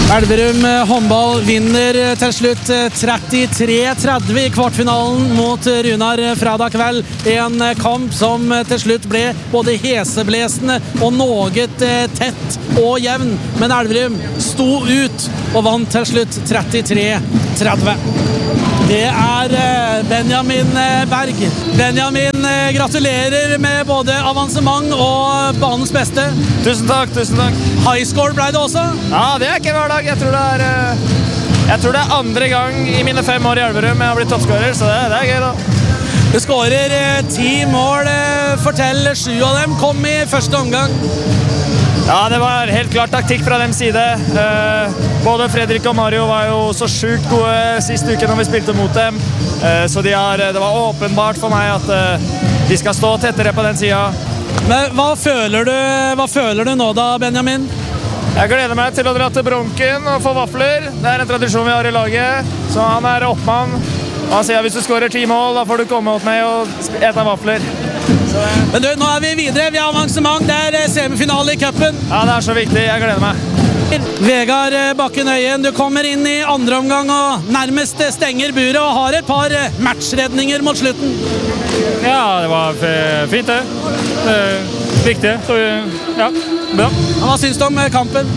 Elverum håndball vinner til slutt 33-30 i kvartfinalen mot Runar fredag kveld. En kamp som til slutt ble både heseblesende og noget tett og jevn. Men Elverum sto ut og vant til slutt 33-30. Det Benjamin Berg. Benjamin, gratulerer med både avansement og banens beste. Tusen takk. High score ble det også? Ja, det ikke hver dag. Jeg tror det andre gang i mine 5 år i Elverum jeg har blitt toppskårer, så det gøy da. Du skårer 10 mål, fortell 7 av dem kom i første omgang. Ja, det var helt klart taktikk fra dem side. Både Fredrik og Mario var jo så sjukt gode siste uke når vi spilte mot dem. Så det var åpenbart for meg at de skal stå tettere på den siden. Men hva føler du nå da, Benjamin? Jeg gleder meg til å dra til Bronken og få vafler. Det en tradisjon vi har i laget, så han oppmann. Han sier hvis du skårer 10 mål, da får du komme opp med og ete vafler. Men du, nå vi videre, vi har avansement, det semifinale i cupen. Ja, det så viktig, jeg gleder meg. Vegard Bakken Øyen, du kommer inn i andre omgang og nærmest stenger buret og har et par matchredninger mot slutten. Ja, det var fint det. Viktig, så ja, bra. Hva synes du om kampen?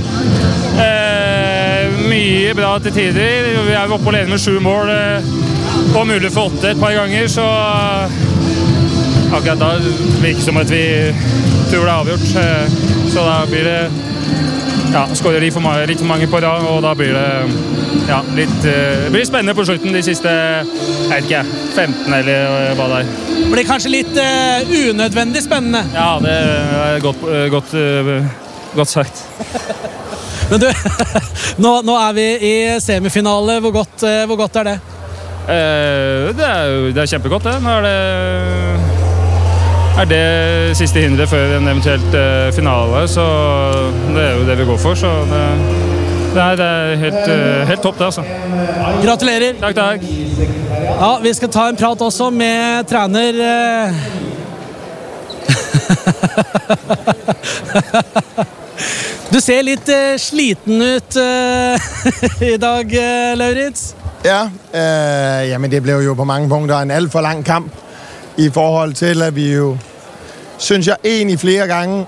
Mye bra til tider. Vi oppe og leder med 7 mål og mulig for 8 et par ganger, så akkurat da virker som at vi tror det avgjort. Så da blir det skårer litt for mange på rad, og da blir det det blir spennende på slutten de siste, jeg vet ikke, 15 eller hva det Det blir kanskje litt unødvendig spennende. Ja, det godt sagt. Men du, nå vi i semifinale. Hvor godt det? Det kjempegodt, det. Nå det siste hindret før en eventuelt finale, så det jo det vi går for, så det helt topp det, altså. Gratulerer. Takk. Ja, vi skal ta en prat også med trener Du ser litt sliten ut i dag, Lauritz. Ja, men det blev jo på mange punkter en alt for lang kamp i forhold til, at vi jo, synes jeg, egentlig flere gange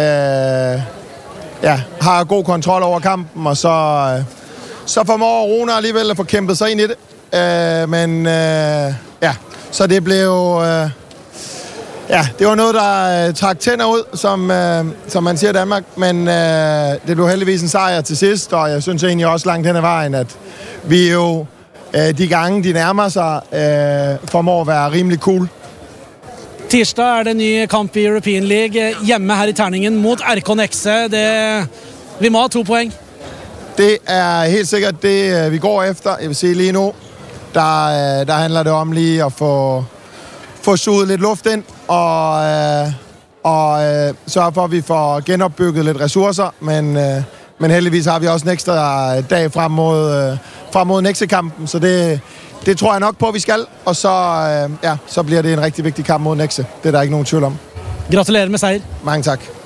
har god kontrol over kampen, og så formår Rune alligevel at få kæmpet sig ind i det. Så det blev jo... det var noget, der trak tænder ud, som man siger i Danmark, men det blev heldigvis en sejr til sidst, og jeg synes egentlig også langt hen ad vejen, at vi jo de gange, de nærmer sig, formår at være rimelig cool. Tirsdag det ny kamp i European League hjemme her i Terningen mot RK Nexe. Vi må ha 2 poeng. Det helt sikkert det, vi går efter. Jeg vil sige lige nu, der handler det om lige at få suget lidt luft ind, og sørge for, at vi får genopbygget lidt ressourcer, men heldigvis har vi også en ekstra dag frem mod Nexe-kampen, så det tror jeg nok på, at vi skal, og så bliver det en rigtig vigtig kamp mod Nexe. Det der ikke nogen tvivl om. Gratulerer med sejr. Mange tak.